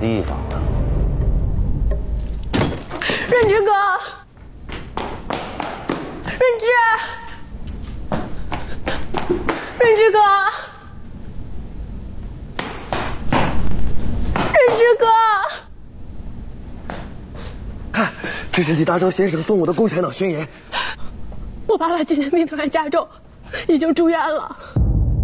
地方了。 润之哥，润之哥，润之哥， 看，这是李大钊先生送我的共产党宣言。 我爸爸今天病突然加重，已经住院了。